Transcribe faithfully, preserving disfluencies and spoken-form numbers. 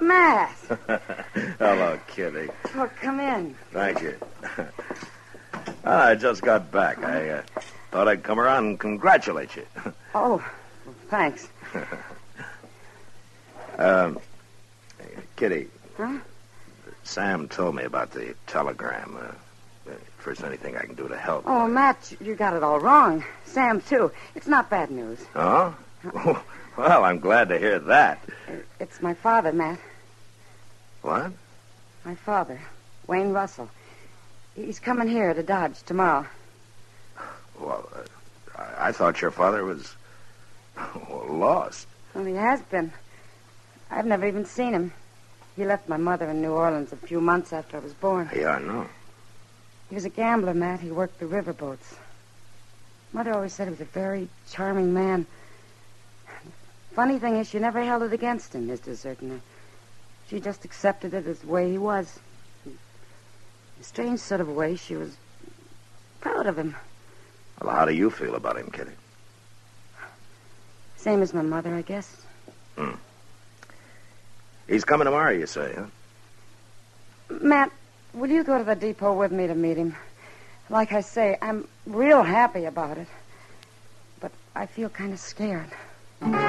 Matt. Hello, Kitty. Oh, come in. Thank you. I just got back. I uh, thought I'd come around and congratulate you. Oh, well, thanks. um, Kitty. Huh? Sam told me about the telegram. Uh, if there's anything I can do to help. Oh, Matt, you got it all wrong. Sam, too. It's not bad news. Oh? Well, I'm glad to hear that. It's my father, Matt. What? My father, Wayne Russell. He's coming here to Dodge tomorrow. Well, uh, I-, I thought your father was lost. Well, he has been. I've never even seen him. He left my mother in New Orleans a few months after I was born. Yeah, I know. He was a gambler, Matt. He worked the riverboats. Mother always said he was a very charming man. Funny thing is, she never held it against him, his deserting her. She just accepted it as the way he was. In a strange sort of way, she was proud of him. Well, how do you feel about him, Kitty? Same as my mother, I guess. Hmm. He's coming tomorrow, you say, huh? Matt, will you go to the depot with me to meet him? Like I say, I'm real happy about it. But I feel kind of scared.